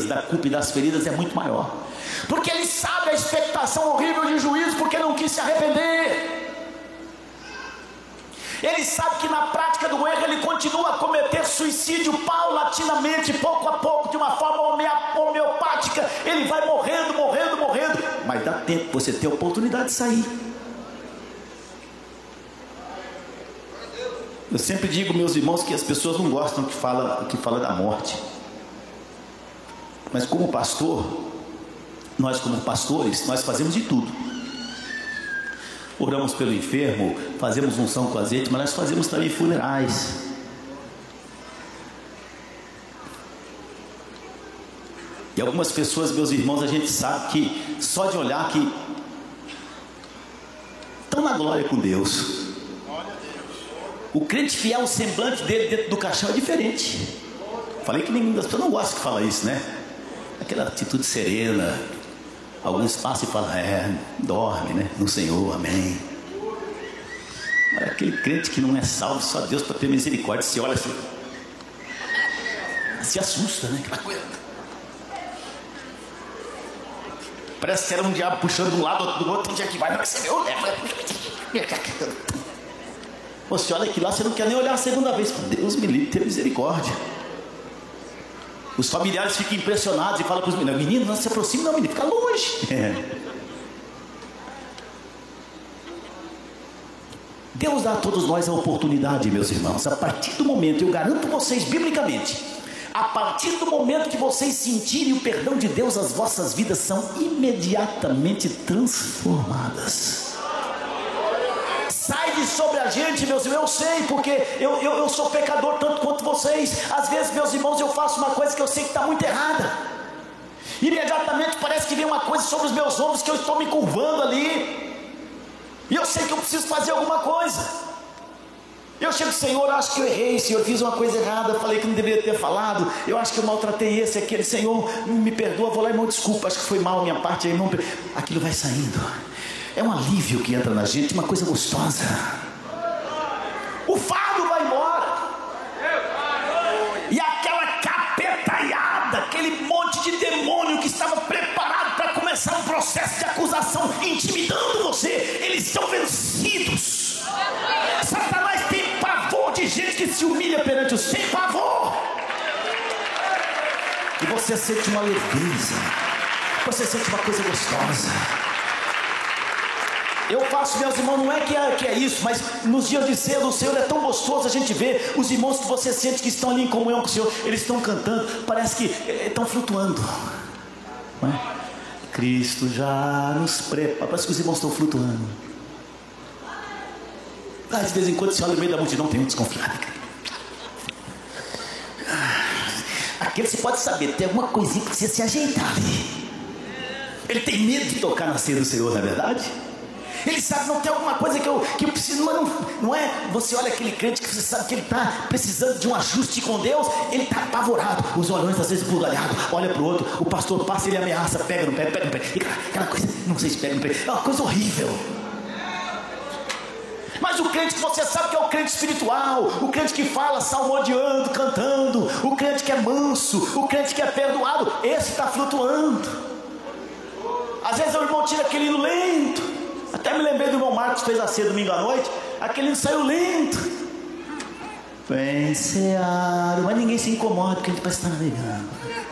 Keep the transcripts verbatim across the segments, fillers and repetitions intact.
da culpa e das feridas é muito maior, porque ele sabe a expectação horrível de juízo, porque não quis se arrepender. Ele sabe que na prática do erro ele continua a cometer suicídio paulatinamente, pouco a pouco, de uma forma homeopática. Ele vai morrendo, morrendo, morrendo, mas dá tempo, você tem a oportunidade de sair. Eu sempre digo, meus irmãos, que as pessoas não gostam que fala, que fala da morte, mas como pastor, nós como pastores, nós fazemos de tudo. Oramos pelo enfermo, fazemos unção com azeite, mas nós fazemos também funerais. E algumas pessoas, meus irmãos, a gente sabe que só de olhar que estão na glória com Deus. O crente fiel, o semblante dele dentro do caixão é diferente. Falei que nenhuma das pessoas não gosta que fala isso, né? Aquela atitude serena. Alguns passam e falam, é, dorme, né? No Senhor, amém. Mas aquele crente que não é salvo, só Deus para ter misericórdia, se olha assim, se assusta, né? Aquela coisa. Parece que era um diabo puxando de um lado, outro do outro, onde é que vai? Não vai ser meu, leva. Você olha aqui lá, você não quer nem olhar a segunda vez. Deus me livre, tenha misericórdia. Os familiares ficam impressionados e falam para os meninos, menino, não se aproxime não, menino, fica longe. É. Deus dá a todos nós a oportunidade, meus irmãos, a partir do momento, eu garanto vocês biblicamente, a partir do momento que vocês sentirem o perdão de Deus, as vossas vidas são imediatamente transformadas. Sai de sobre a gente, meus irmãos, eu sei, porque eu, eu, eu sou pecador tanto quanto vocês. Às vezes, meus irmãos, eu faço uma coisa que eu sei que está muito errada. Imediatamente parece que vem uma coisa sobre os meus ombros, que eu estou me curvando ali. E eu sei que eu preciso fazer alguma coisa. Eu chego, Senhor, acho que eu errei, Senhor, fiz uma coisa errada, falei que não deveria ter falado, eu acho que eu maltratei esse, aquele, Senhor, me perdoa, vou lá, irmão, desculpa, acho que foi mal a minha parte, irmão. Aquilo vai saindo. É um alívio que entra na gente, uma coisa gostosa. O fardo vai embora. E aquela capetaiada, aquele monte de demônio que estava preparado para começar um processo de acusação, intimidando você, eles estão vencidos. Satanás tem pavor de gente que se humilha perante o sem pavor. E você sente uma leveza, você sente uma coisa gostosa. Eu faço, meus irmãos, não é que, é que é isso, mas nos dias de cedo o Senhor é tão gostoso a gente ver os irmãos que você sente que estão ali em comunhão com o Senhor, eles estão cantando, parece que é, estão flutuando, não é? Cristo já nos prepara, parece que os irmãos estão flutuando. Ah, de vez em quando você olha no meio da multidão, tem um desconfiado. Aquele você pode saber, tem alguma coisinha que precisa se ajeitar ali. Ele tem medo de tocar na ceia do Senhor, não é verdade? Ele sabe, não tem alguma coisa que eu, que eu preciso, não, não é? Você olha aquele crente que você sabe que ele está precisando de um ajuste com Deus, ele está apavorado, os olhões às vezes bugalhados, olha para o outro, o pastor passa, ele ameaça, pega no pé, pega no pé, e aquela coisa, não sei se pega no pé, é uma coisa horrível. Mas o crente que você sabe que é o crente espiritual, o crente que fala salmodiando, cantando, o crente que é manso, o crente que é perdoado, esse está flutuando. Às vezes o irmão tira aquele hino lento. Até me lembrei do irmão Marcos, fez a ceia domingo à noite, aquele hino saiu lento. Venceado, mas ninguém se incomoda, porque a gente parece estar navegando.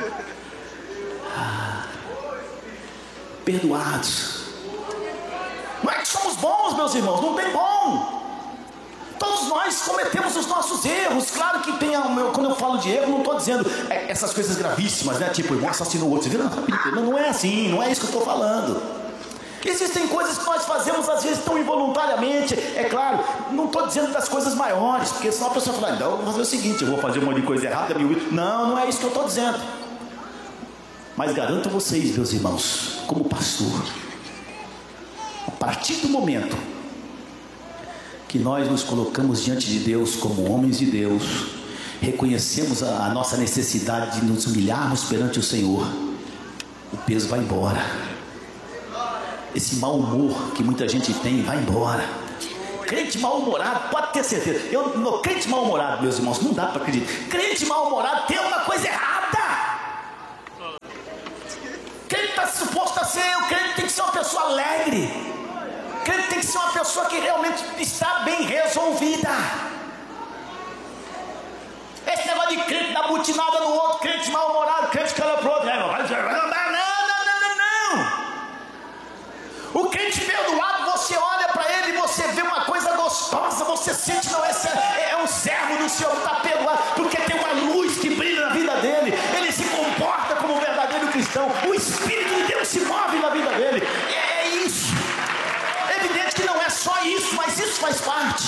Ah, perdoados. Não é que somos bons, meus irmãos, não tem bom. Todos nós cometemos os nossos erros. Claro que tem, quando eu falo de erro, não estou dizendo essas coisas gravíssimas, né? Tipo, o irmão assassinou o outro. Você vira, não, não é assim, não é isso que eu estou falando. Existem coisas que nós fazemos às vezes tão involuntariamente. É claro, não estou dizendo das coisas maiores, porque senão a pessoa fala, então eu vou fazer o seguinte, eu vou fazer um monte de coisa errada. Não, não é isso que eu estou dizendo. Mas garanto a vocês, meus irmãos, como pastor, a partir do momento que nós nos colocamos diante de Deus como homens de Deus, reconhecemos a, a nossa necessidade de nos humilharmos perante o Senhor, o peso vai embora. Esse mau humor que muita gente tem vai embora. Crente mal-humorado, pode ter certeza. Eu, no crente mal-humorado, meus irmãos, não dá para acreditar. Crente mal-humorado tem uma coisa errada. suposto a ser, o crente tem que ser uma pessoa alegre. O crente tem que ser uma pessoa que realmente está bem resolvida. Esse negócio de crente dar butinada no outro, crente mal-humorado, crente que olha pro outro, não, não, não, não, não. O crente perdoado, você olha para ele e você vê uma coisa gostosa, você sente, não, esse é, é um servo do Senhor que está perdoado, porque tem uma luz que brilha na vida dele, ele se comporta como um verdadeiro cristão, o Espírito de Deus se move na vida dele, é, é isso. É evidente que não é só isso, mas isso faz parte.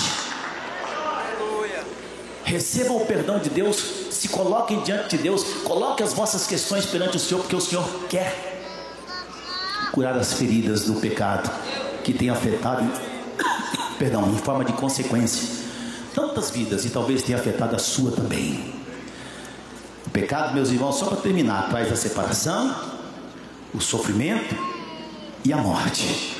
Recebam o perdão de Deus, se coloquem diante de Deus, coloquem as vossas questões perante o Senhor, porque o Senhor quer curar as feridas do pecado que tem afetado, perdão, em forma de consequência, tantas vidas, e talvez tenha afetado a sua também. O pecado, meus irmãos, só para terminar, traz a separação, o sofrimento e a morte.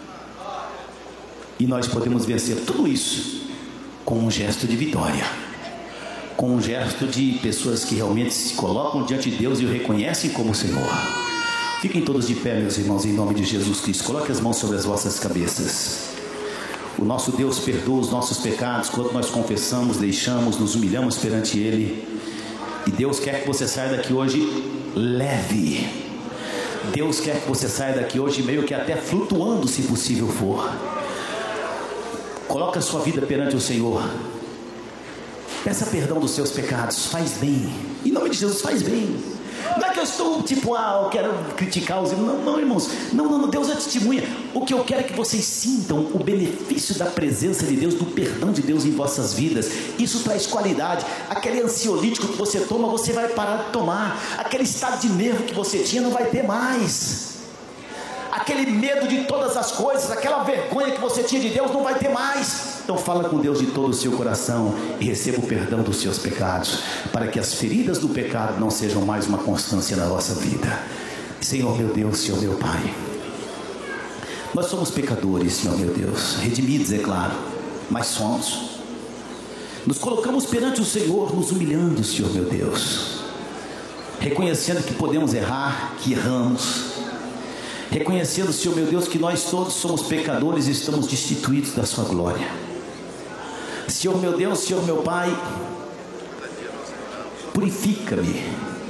E nós podemos vencer tudo isso com um gesto de vitória, com um gesto de pessoas que realmente se colocam diante de Deus e o reconhecem como Senhor. Fiquem todos de pé, meus irmãos, em nome de Jesus Cristo. Coloque as mãos sobre as vossas cabeças. O nosso Deus perdoa os nossos pecados quando nós confessamos, deixamos, nos humilhamos perante Ele. E Deus quer que você saia daqui hoje leve. Deus quer que você saia daqui hoje meio que até flutuando, se possível for. Coloque a sua vida perante o Senhor. Peça perdão dos seus pecados. Faz bem. Em nome de Jesus, faz bem. Não é que eu estou tipo, ah, eu quero criticar os irmãos. Não, não, irmãos. Não, não, Deus é testemunha. O que eu quero é que vocês sintam o benefício da presença de Deus, do perdão de Deus em vossas vidas. Isso traz qualidade. Aquele ansiolítico que você toma, você vai parar de tomar. Aquele estado de nervo que você tinha, não vai ter mais. Aquele medo de todas as coisas, aquela vergonha que você tinha de Deus, não vai ter mais. Então fala com Deus de todo o seu coração e receba o perdão dos seus pecados, para que as feridas do pecado não sejam mais uma constância na nossa vida. Senhor meu Deus, Senhor meu Pai, nós somos pecadores, Senhor meu Deus, redimidos, é claro, mas somos. Nos colocamos perante o Senhor, nos humilhando, Senhor meu Deus, reconhecendo que podemos errar, que erramos, reconhecendo, Senhor meu Deus, que nós todos somos pecadores e estamos destituídos da sua glória. Senhor meu Deus, Senhor meu Pai, purifica-me,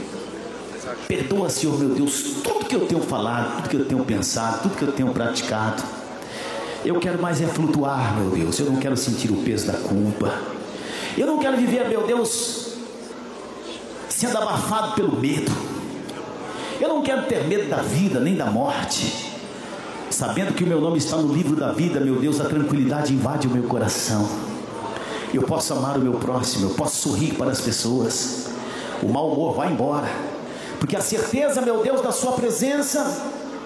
perdoa, Senhor meu Deus, tudo que eu tenho falado, tudo que eu tenho pensado, tudo que eu tenho praticado. Eu quero mais é flutuar, meu Deus. Eu não quero sentir o peso da culpa. Eu não quero viver, meu Deus, sendo abafado pelo medo. Eu não quero ter medo da vida, nem da morte. Sabendo que o meu nome está no livro da vida, meu Deus, a tranquilidade invade o meu coração. Eu posso amar o meu próximo, eu posso sorrir para as pessoas. O mau humor vai embora, porque a certeza, meu Deus, da sua presença,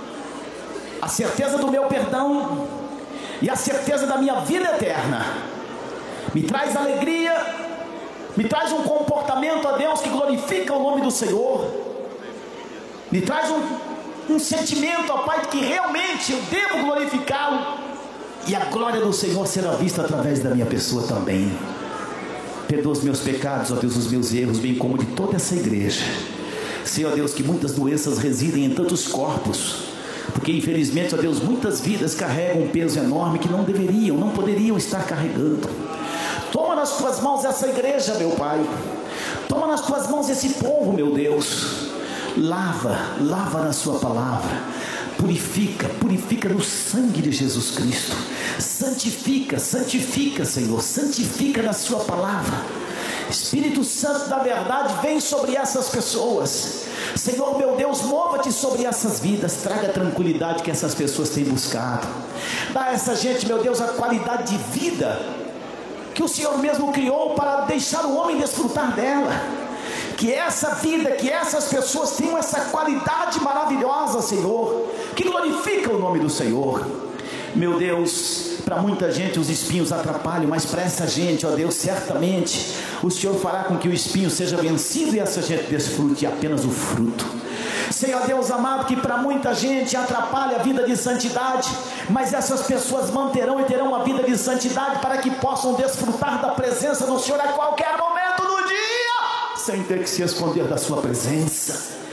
a certeza do meu perdão e a certeza da minha vida eterna me traz alegria, me traz um comportamento, ó Deus, que glorifica o nome do Senhor, me traz um, um sentimento, ó Pai, que realmente eu devo glorificá-lo, e a glória do Senhor será vista através da minha pessoa também. Perdoa os meus pecados, ó Deus, os meus erros, bem como de toda essa igreja. Sei, ó Deus, que muitas doenças residem em tantos corpos, porque infelizmente, ó Deus, muitas vidas carregam um peso enorme que não deveriam, não poderiam estar carregando. Toma nas tuas mãos essa igreja, meu Pai. Toma nas tuas mãos esse povo, meu Deus. Lava, lava na sua palavra. Purifica, purifica no sangue de Jesus Cristo. Santifica, santifica, Senhor. Santifica na sua palavra. Espírito Santo da verdade, vem sobre essas pessoas. Senhor meu Deus, mova-te sobre essas vidas. Traga a tranquilidade que essas pessoas têm buscado. Dá a essa gente, meu Deus, a qualidade de vida que o Senhor mesmo criou para deixar o homem desfrutar dela. Que essa vida, que essas pessoas tenham essa qualidade maravilhosa, Senhor, que glorifica o nome do Senhor. Meu Deus, para muita gente os espinhos atrapalham, mas para essa gente, ó Deus, certamente o Senhor fará com que o espinho seja vencido e essa gente desfrute apenas o fruto. Senhor Deus amado, que para muita gente atrapalha a vida de santidade, mas essas pessoas manterão e terão uma vida de santidade para que possam desfrutar da presença do Senhor a qualquer momento do dia, sem ter que se esconder da sua presença.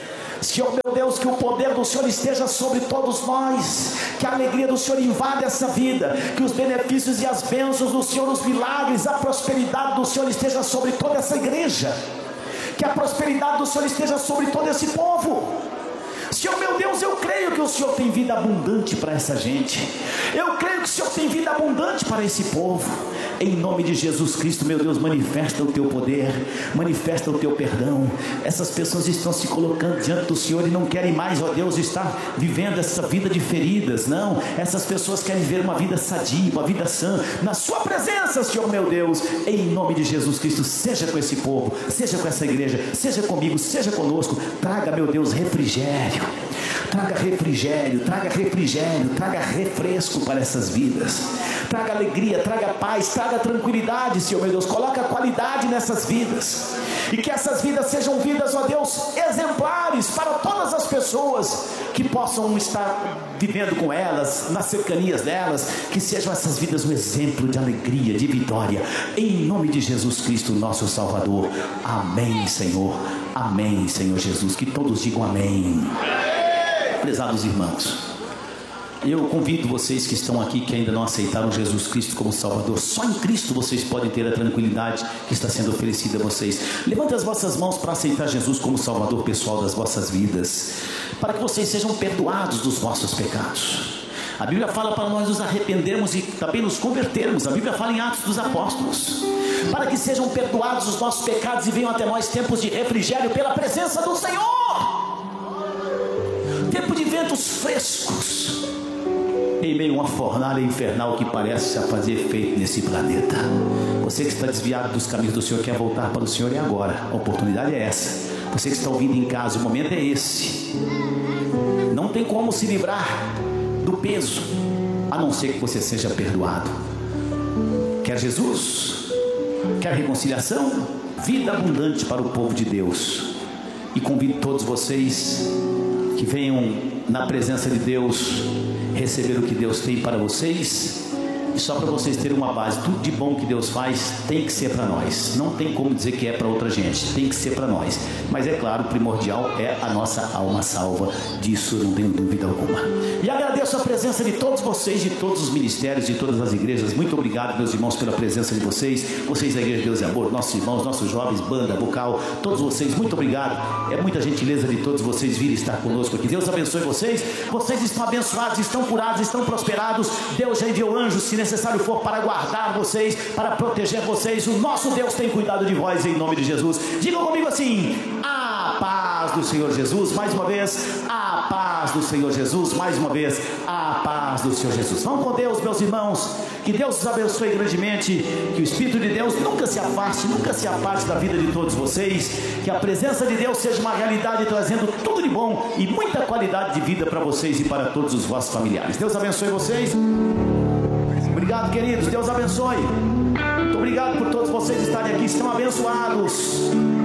Senhor meu Deus, que o poder do Senhor esteja sobre todos nós, que a alegria do Senhor invada essa vida, que os benefícios e as bênçãos do Senhor, os milagres, a prosperidade do Senhor esteja sobre toda essa igreja, que a prosperidade do Senhor esteja sobre todo esse povo. Senhor meu Deus, eu creio que o Senhor tem vida abundante para essa gente, eu creio que o Senhor tem vida abundante para esse povo. Em nome de Jesus Cristo, meu Deus, manifesta o teu poder, manifesta o teu perdão. Essas pessoas estão se colocando diante do Senhor e não querem mais, ó Deus, estar vivendo essa vida de feridas. Não, essas pessoas querem viver uma vida sadia, uma vida sã, na sua presença, Senhor meu Deus. Em nome de Jesus Cristo, seja com esse povo, seja com essa igreja, seja comigo, seja conosco. Traga, meu Deus, refrigério, traga refrigério, traga refrigério, traga refresco para essas vidas, traga alegria, traga paz, traga tranquilidade, Senhor meu Deus. Coloca qualidade nessas vidas, e que essas vidas sejam vidas, ó Deus, exemplares para todas as pessoas que possam estar vivendo com elas, nas cercanias delas, que sejam essas vidas um exemplo de alegria, de vitória, em nome de Jesus Cristo, nosso Salvador. Amém, Senhor, amém, Senhor Jesus. Que todos digam amém. Prezados irmãos, eu convido vocês que estão aqui, que ainda não aceitaram Jesus Cristo como Salvador. Só em Cristo vocês podem ter a tranquilidade que está sendo oferecida a vocês. Levantem as vossas mãos para aceitar Jesus como Salvador pessoal das vossas vidas, para que vocês sejam perdoados dos vossos pecados. A Bíblia fala para nós nos arrependermos e também nos convertermos. A Bíblia fala em Atos dos Apóstolos, para que sejam perdoados os nossos pecados e venham até nós tempos de refrigério pela presença do Senhor, tempo de ventos frescos em meio a uma fornalha infernal que parece a fazer efeito nesse planeta. Você que está desviado dos caminhos do Senhor, quer voltar para o Senhor, é agora, a oportunidade é essa. Você que está ouvindo em casa, o momento é esse. Não tem como se livrar do peso, a não ser que você seja perdoado. Quer Jesus? Quer reconciliação? Vida abundante para o povo de Deus. E convido todos vocês que venham na presença de Deus receber o que Deus tem para vocês. E só para vocês terem uma base, tudo de bom que Deus faz tem que ser para nós. Não tem como dizer que é para outra gente, tem que ser para nós. Mas é claro, o primordial é a nossa alma salva, disso não tenho dúvida alguma. E agradeço a presença de todos vocês, de todos os ministérios, de todas as igrejas. Muito obrigado, meus irmãos, pela presença de vocês. Vocês da Igreja de Deus e Amor, nossos irmãos, nossos jovens, banda, vocal, todos vocês, muito obrigado. É muita gentileza de todos vocês virem estar conosco aqui. Deus abençoe vocês. Vocês estão abençoados, estão curados, estão prosperados. Deus já enviou anjos, se necessário for, para guardar vocês, para proteger vocês. O nosso Deus tem cuidado de vós, em nome de Jesus. Digam comigo assim: a paz do Senhor Jesus. Mais uma vez, a paz do Senhor Jesus. Mais uma vez, a paz do Senhor Jesus. Vão com Deus, meus irmãos. Que Deus os abençoe grandemente. Que o Espírito de Deus nunca se afaste, nunca se aparte da vida de todos vocês. Que a presença de Deus seja uma realidade, trazendo tudo de bom e muita qualidade de vida para vocês e para todos os vossos familiares. Deus abençoe vocês. Obrigado, queridos, Deus abençoe. Muito obrigado por todos vocês estarem aqui, estão abençoados.